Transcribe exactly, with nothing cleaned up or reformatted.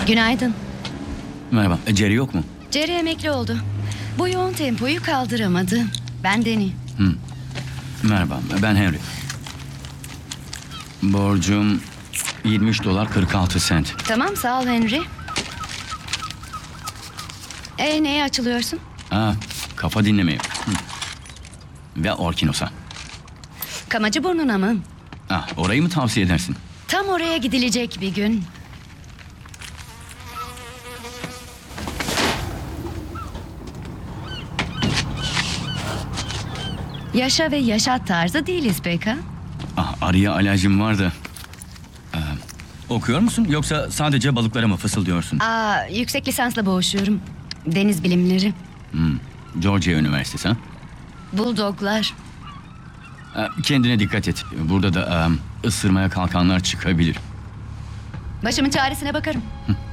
Günaydın. Merhaba. E, Jerry yok mu? Jerry emekli oldu. Bu yoğun tempoyu kaldıramadı. Ben Deni. Merhaba. Ben Henry. Borcum yirmi üç dolar kırk altı sent. Tamam, sağ ol Henry. E neye açılıyorsun? Ha, kafa dinlemeye. Hı. Ve Orkinos'a. Kamacı burnuna mı? Ah, orayı mı tavsiye edersin? Tam oraya gidilecek bir gün. Yaşa ve yaşat tarzı değiliz pek ha? Ah, arıya alerjim var da. Ee, okuyor musun yoksa sadece balıklara mı fısıldıyorsun? Aa, yüksek lisansla boğuşuyorum. Deniz bilimleri. Georgia Üniversitesi ha? Bulldoglar. Ee, kendine dikkat et. Burada da e, ısırmaya kalkanlar çıkabilir. Başımın çaresine bakarım.